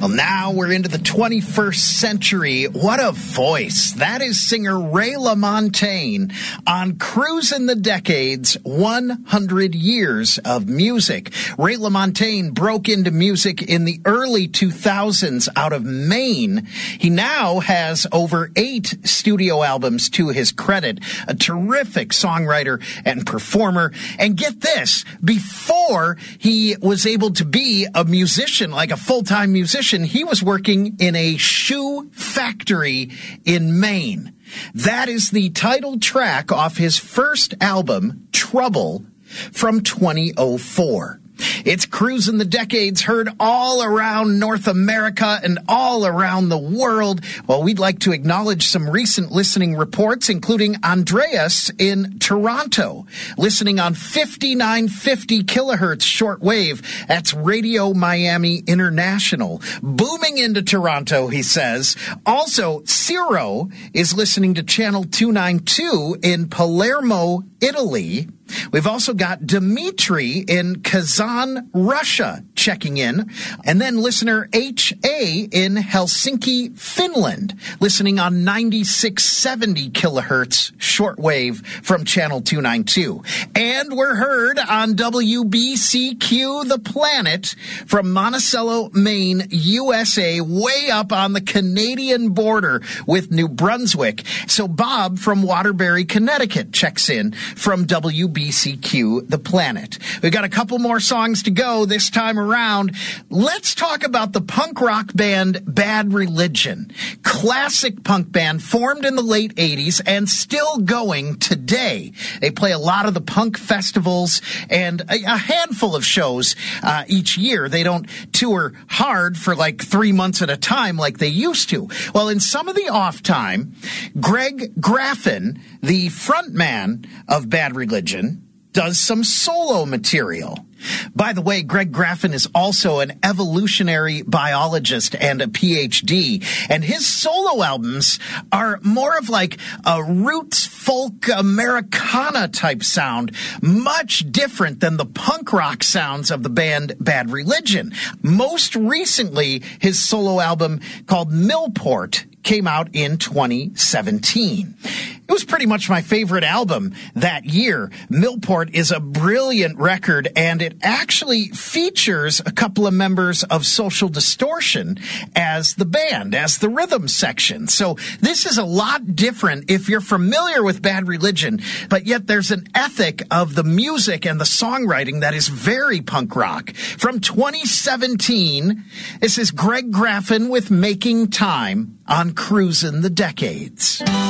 Well, now we're into the 21st century. What a voice. That is singer Ray LaMontagne on Cruisin' the Decades, 100 Years of Music. Ray LaMontagne broke into music in the early 2000s out of Maine. He now has over 8 studio albums to his credit, a terrific songwriter and performer. And get this, before he was able to be a musician, like a full-time musician, he was working in a shoe factory in Maine. That is the title track off his first album, Trouble, from 2004. It's Cruisin' the Decades, heard all around North America and all around the world. Well, we'd like to acknowledge some recent listening reports, including Andreas in Toronto, listening on 5950 kilohertz shortwave. That's Radio Miami International. Booming into Toronto, he says. Also, Ciro is listening to Channel 292 in Palermo, Italy. We've also got Dmitry in Kazan, Russia, checking in. And then listener H.A. in Helsinki, Finland, listening on 9670 kilohertz shortwave from Channel 292. And we're heard on WBCQ The Planet from Monticello, Maine, USA, way up on the Canadian border with New Brunswick. So Bob from Waterbury, Connecticut, checks in from WBCQ The Planet. We've got a couple more songs to go this time around. Let's talk about the punk rock band Bad Religion. Classic punk band formed in the late 80s and still going today. They play a lot of the punk festivals and a handful of shows each year. They don't tour hard for like 3 months at a time like they used to. Well, in some of the off time, Greg Graffin, the frontman of Bad Religion, does some solo material. By the way, Greg Graffin is also an evolutionary biologist and a PhD, and his solo albums are more of like a roots folk Americana type sound, much different than the punk rock sounds of the band Bad Religion. Most recently, his solo album called Millport came out in 2017. It was pretty much my favorite album that year. Millport is a brilliant record, and it actually features a couple of members of Social Distortion as the band, as the rhythm section. So this is a lot different if you're familiar with Bad Religion, but yet there's an ethic of the music and the songwriting that is very punk rock. From 2017, this is Greg Graffin with Making Time on Cruisin' the Decades.